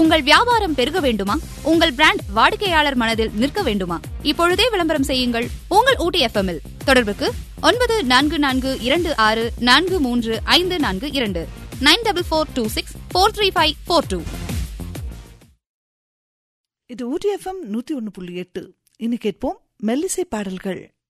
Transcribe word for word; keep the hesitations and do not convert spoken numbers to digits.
உங்கள் வியாபாரம் பெருக வேண்டுமா? உங்கள் பிராண்ட் வாடிக்கையாளர் மனதில் நிற்க வேண்டுமா? இப்பொழுதே விளம்பரம் செய்யுங்கள் உங்கள் ஊட்டி எஃப் எம் இல். தொடர்புக்கு ஒன்பது நான்கு நான்கு இரண்டு ஆறு நான்கு மூன்று ஐந்து நான்கு இரண்டு nine double four two six four three five four two. இது ஊட்டி எஃப் எம் நூத்தி ஒன்னு புள்ளி எட்டு. இனி கேட்போம் மெல்லிசை பாடல்கள்.